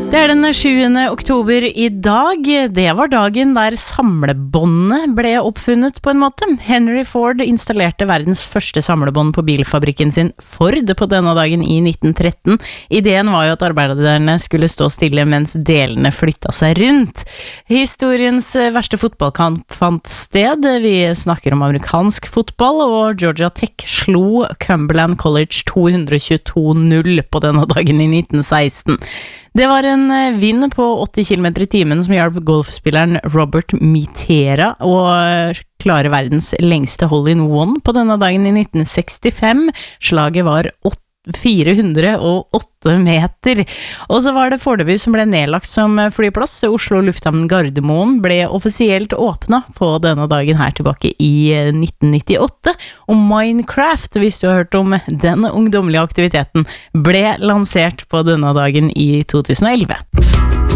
Det den 7. oktober i dag. Det var dagen der samlebåndet ble oppfunnet på en måte. Henry Ford installerte verdens første samlebånd på bilfabrikken sin Ford på denne dagen i 1913. Ideen var jo at arbeiderne skulle stå stille mens delene flytta seg rundt. Historiens verste fotballkamp fant sted. Vi snakker om amerikansk fotball, og Georgia Tech slo Cumberland College 222-0 på denne dagen i 1916. Det var en vind på 80 km i timen som hjalp golfspilleren Robert Mitera å klare verdens lengste hole-in-one på denne dagen i 1965. Slaget var 408 meter. Og så var det Fornebu som ble nedlagt som flyplass. Oslo lufthavn Gardermoen ble offisielt åpnet på denne dagen her tilbake i 1998. Og Minecraft, hvis du har hørt om den ungdommelige aktiviteten, ble lansert på denne dagen i 2011.